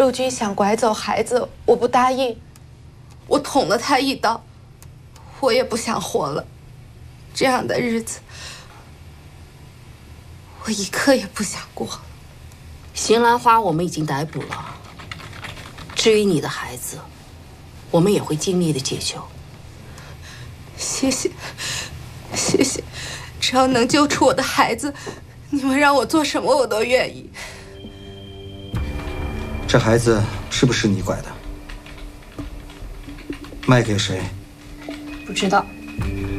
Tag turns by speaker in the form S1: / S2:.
S1: 周军想拐走孩子，我不答应，我捅了他一刀，我也不想活了。这样的日子，我一刻也不想过了。
S2: 邢兰花我们已经逮捕了，至于你的孩子，我们也会尽力的解救。
S1: 谢谢，谢谢，只要能救出我的孩子，你们让我做什么我都愿意。
S3: 这孩子是不是你拐的？卖给谁？
S2: 不知道。